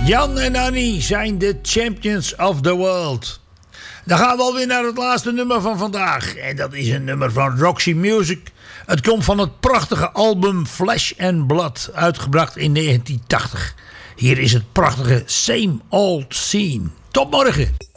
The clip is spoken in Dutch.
Jan en Annie zijn de champions of the world. Dan gaan we alweer naar het laatste nummer van vandaag. En dat is een nummer van Roxy Music. Het komt van het prachtige album Flesh and Blood, uitgebracht in 1980. Hier is het prachtige Same Old Scene. Tot morgen.